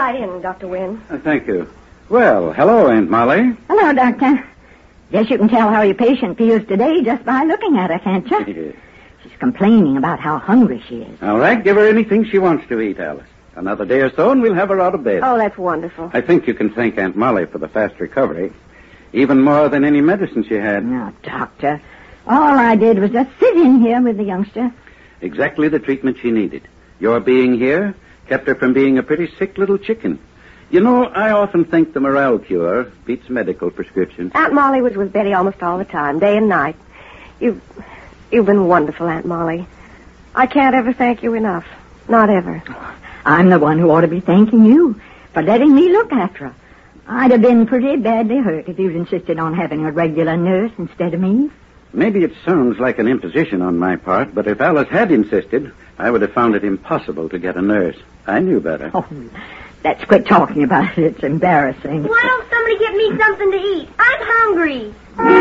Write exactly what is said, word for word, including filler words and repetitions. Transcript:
right in, Doctor Wynne. Uh, thank you. Well, hello, Aunt Molly. Hello, Doctor. Guess you can tell how your patient feels today just by looking at her, can't you? She's complaining about how hungry she is. All right, give her anything she wants to eat, Alice. Another day or so, and we'll have her out of bed. Oh, that's wonderful. I think you can thank Aunt Molly for the fast recovery. Even more than any medicine she had. No, Doctor. All I did was just sit in here with the youngster. Exactly the treatment she needed. Your being here kept her from being a pretty sick little chicken. You know, I often think the morale cure beats medical prescriptions. Aunt Molly was with Betty almost all the time, day and night. You've, you've been wonderful, Aunt Molly. I can't ever thank you enough. Not ever. I'm the one who ought to be thanking you for letting me look after her. I'd have been pretty badly hurt if you'd insisted on having a regular nurse instead of me. Maybe it sounds like an imposition on my part, but if Alice had insisted, I would have found it impossible to get a nurse. I knew better. Oh, let's quit talking about it. It's embarrassing. Why don't somebody get me something to eat? I'm hungry.